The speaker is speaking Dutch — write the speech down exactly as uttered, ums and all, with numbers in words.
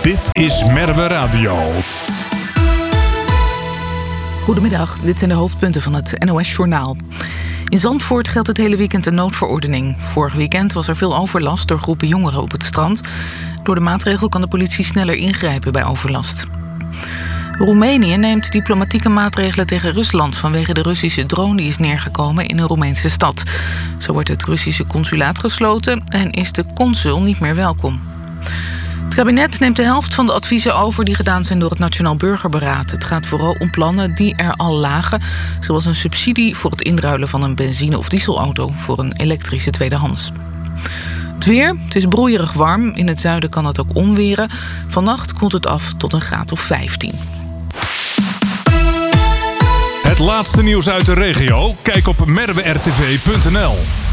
Dit is Merwe Radio. Goedemiddag, dit zijn de hoofdpunten van het N O S-journaal. In Zandvoort geldt het hele weekend een noodverordening. Vorig weekend was er veel overlast door groepen jongeren op het strand. Door de maatregel kan de politie sneller ingrijpen bij overlast. Roemenië neemt diplomatieke maatregelen tegen Rusland vanwege de Russische drone die is neergekomen in een Roemeense stad. Zo wordt het Russische consulaat gesloten en is de consul niet meer welkom. Het kabinet neemt de helft van de adviezen over die gedaan zijn door het Nationaal Burgerberaad. Het gaat vooral om plannen die er al lagen, zoals een subsidie voor het inruilen van een benzine- of dieselauto voor een elektrische tweedehands. Het weer, het is broeierig warm. In het zuiden kan het ook onweren. Vannacht koelt het af tot een graad of vijftien. Het laatste nieuws uit de regio? Kijk op merwe r t v punt n l.